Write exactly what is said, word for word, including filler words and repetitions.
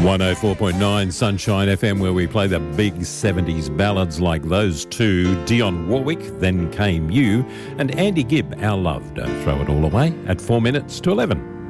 one oh four point nine Sunshine F M, where we play the big seventies ballads like those two. Dionne Warwick, Then Came You, and Andy Gibb, Our Love. Don't throw it all away at four minutes to eleven.